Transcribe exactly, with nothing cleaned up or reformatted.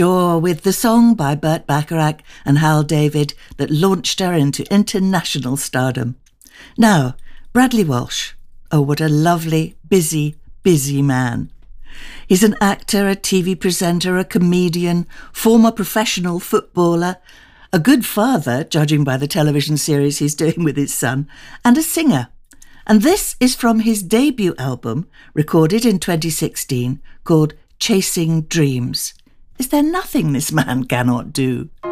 Door with the song by Burt Bacharach and Hal David that launched her into international stardom. Now, Bradley Walsh. Oh, what a lovely, busy, busy man. He's an actor, a T V presenter, a comedian, former professional footballer, a good father, judging by the television series he's doing with his son, and a singer. And this is from his debut album, recorded in twenty sixteen, called Chasing Dreams. Is there nothing this man cannot do?